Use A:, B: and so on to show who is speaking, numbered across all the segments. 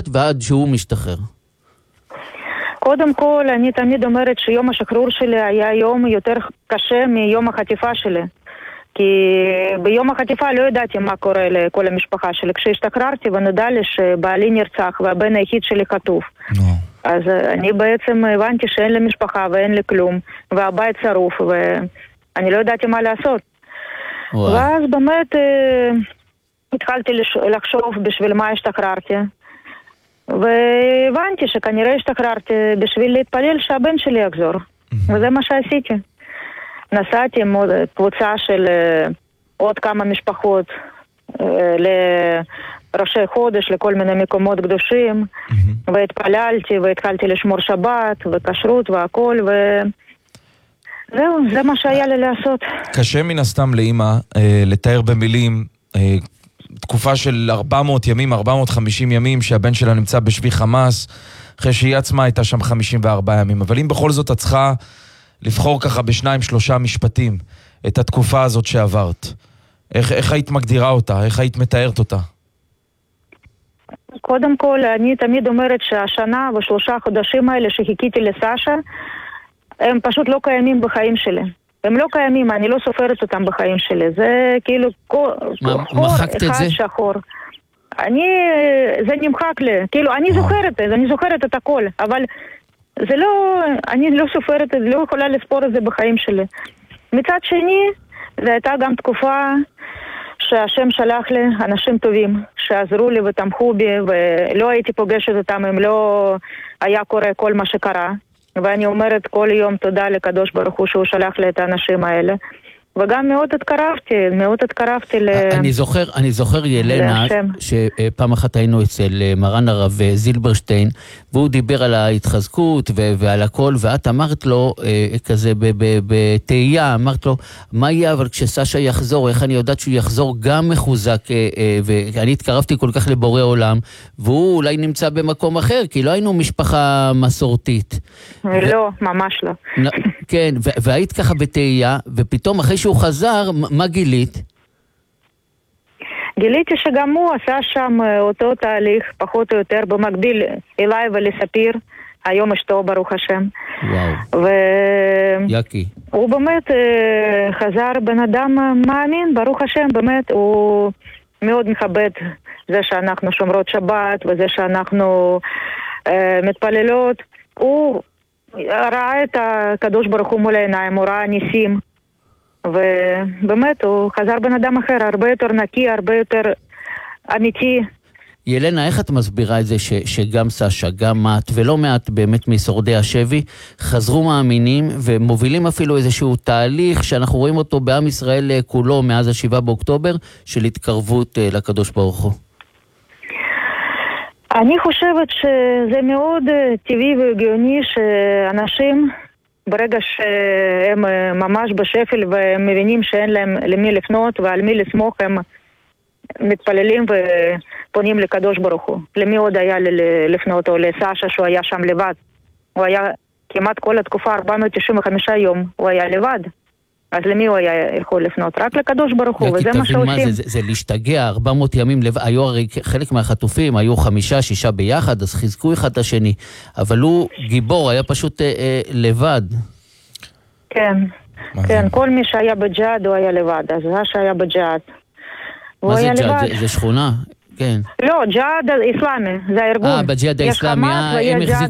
A: ועד שהוא משתחרר?
B: קודם כל, אני תמיד אומרת שיום השחרור שלי היה יום יותר קשה מיום החטיפה שלי. כי ביום החטיפה לא ידעתי מה קורה לכל המשפחה שלי. כשהשתחררתי ונודע לי שבעלי נרצח והבן היחיד שלי חטוף. אז אני בעצם הבנתי שאין לי משפחה ואין לי כלום, והבית שרוף, ואני לא ידעתי מה לעשות. ואז באמת התחלתי לחשוב בשביל מה השתחררתי. והבנתי שכנראה השתחררתי בשביל להתפלל שהבן שלי יחזור. וזה מה שעשיתי. נסעתי עם קבוצה של עוד כמה משפחות לראשי חודש, לכל מיני מקומות קדושים, והתפללתי והתחלתי לשמור שבת וכשרות והכל, וזהו, זה מה שהיה לי לעשות.
C: קשה מן הסתם לאמא לתאר במילים תקופה של 400 ימים, 450 ימים שהבן שלה נמצא בשבי חמאס, אחרי שהיא עצמה הייתה שם 54 ימים. אבל אם בכל זאת את צריכה לבחור ככה ב2-3 משפטים את התקופה הזאת שעברת, איך היית מגדירה אותה? איך היית מתארת אותה?
B: קודם כל, אני תמיד אומרת שהשנה ו3 חודשים האלה שחיכיתי לסשה, הם פשוט לא קיימים בחיים שלי. הם לא קיימים, אני לא סופרת אותם בחיים שלי. זה כאילו
A: מחקת את זה?
B: שחור. זה נמחק לי. כאילו, אני זוכרת את הכל, אבל זה לא, אני לא סופרת, לא יכולה לספור את זה בחיים שלי. מצד שני, זו הייתה גם תקופה שהשם שלח לי אנשים טובים, שעזרו לי ותמכו בי, ולא הייתי פוגשת אותם אם לא היה קורה כל מה שקרה. ואני אומרת כל יום תודה לקדוש ברוך הוא שהוא שלח לי את האנשים האלה. וגם מאוד התקרבתי
A: אני זוכר ילנה, שפעם אחת היינו אצל מרן הרב זילברשטיין, והוא דיבר על ההתחזקות ועל הכל, ואת אמרת לו, כזה בתהייה, אמרת לו, מה יהיה אבל כשסשה יחזור, איך אני יודעת שהוא יחזור גם מחוזק, ואני התקרבתי כל כך לבורא עולם, והוא אולי נמצא במקום אחר, כי לא היינו משפחה מסורתית.
B: לא, ממש לא.
A: כן, והיית ככה בתהייה, ופתאום אחרי שהוא חזר, מה גילית?
B: גיליתי שגם הוא עשה שם אותו תהליך, פחות או יותר, במקביל אליי ולספיר, היום אשתו ברוך השם.
A: וואו. יקי.
B: הוא באמת חזר בן אדם מאמין, ברוך השם, באמת, הוא מאוד מכבד זה שאנחנו שומרות שבת, וזה שאנחנו מתפללות. הוא ראה את הקדוש ברוך הוא מול העיניים, הוא ראה ניסים, ובאמת הוא חזר בן אדם אחר, הרבה יותר נקי, הרבה יותר אמיתי.
A: ילנה, איך את מסבירה את זה שגם סשה, גם את ולא מעט באמת משורדי השבי חזרו מאמינים ומובילים אפילו איזשהו תהליך שאנחנו רואים אותו בעם ישראל כולו מאז 7 באוקטובר של התקרבות לקדוש ברוך הוא?
B: אני חושבת שזה מאוד טבעי והגיוני שאנשים ברגע שהם ממש בשפל והם מבינים שאין להם למי לפנות ועל מי לסמוך, הם מתפללים ופונים לקדוש ברוך הוא. למי עוד היה לפנות? או לסשה שהוא היה שם לבד. הוא היה כמעט כל התקופה 495 יום הוא היה לבד. אז למי הוא היה יכול לפנות? רק לקדוש ברוך הוא, וזה מה שעושים.
A: זה להשתגע, 400 ימים לבד. היו הרי חלק מהחטופים, היו 5-6 ביחד, אז חיזקו אחד את השני. אבל הוא גיבור, היה פשוט לבד.
B: כן, כן, כל מי שהיה בג'יהאד הוא היה לבד, אז זה שהיה בג'יהאד.
A: מה זה ג'יהאד? זה שכונה? כן.
B: לא, ג'יהאד האסלאמי, זה הארגון.
A: בג'יהאד האסלאמי, הם החזיקו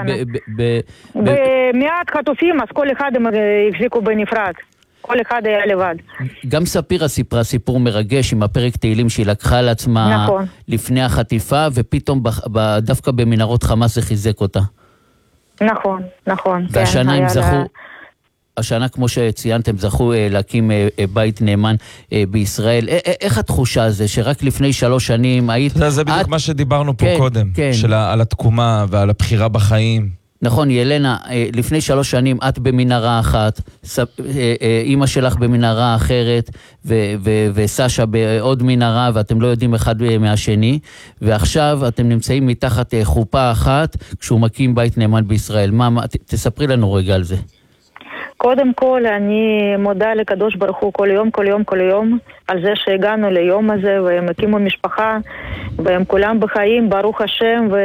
B: במעט חטופים, אז כל אחד הם החזיקו בנפרד. כל אחד היה לבד.
A: גם ספירה סיפרה סיפור מרגש עם הפרק תהילים שהיא לקחה על עצמה
B: נכון.
A: לפני החטיפה, ופתאום דווקא במנהרות חמאס זה חיזק אותה.
B: נכון, נכון.
A: והשנה הם זכו, השנה כמו שציינתם, זכו להקים בית נאמן בישראל. איך התחושה הזה שרק לפני 3 שנים היית...
C: זה בדיוק מה שדיברנו פה קודם, על התקומה ועל הבחירה בחיים.
A: נכון, ילנה, לפני 3 שנים את במנהרה אחת, אמא שלך במנהרה אחרת, וסשה בעוד מנהרה, ואתם לא יודעים אחד מהשני, ועכשיו אתם נמצאים מתחת חופה אחת, כשהוא מקים בית נאמן בישראל. תספרי לנו רגע על זה.
B: קודם כל, אני מודה לקדוש ברוך הוא כל יום, על זה שהגענו ליום הזה, והם הקימו משפחה, והם כולם בחיים, ברוך השם,